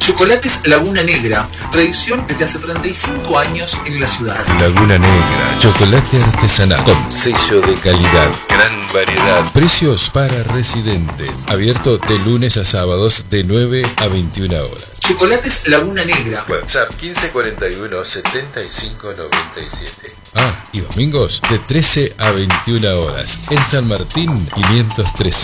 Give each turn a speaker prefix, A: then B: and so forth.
A: Chocolates Laguna Negra, tradición desde hace 35 años en la ciudad.
B: Laguna Negra, chocolate artesanal con sello de calidad, gran variedad, precios para residentes, abierto de lunes a sábados de 9 a 21 horas.
A: Chocolates Laguna Negra.
B: WhatsApp 1541 7597. Y domingos de 13 a 21 horas en San Martín 513.